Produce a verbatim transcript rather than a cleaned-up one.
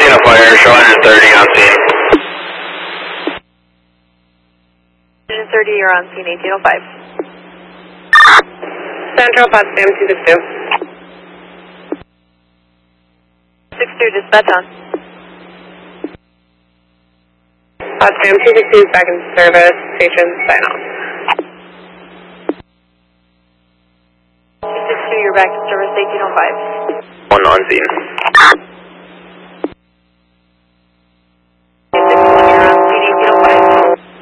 eighteen oh five, show one thirty on scene. one thirty, you're on scene, eighteen oh five. Central, Potsdam two six two. six two, dispatch on. Potsdam two six two is back in service, station sign off. two six two, you're back in service, eighteen oh five. One on scene.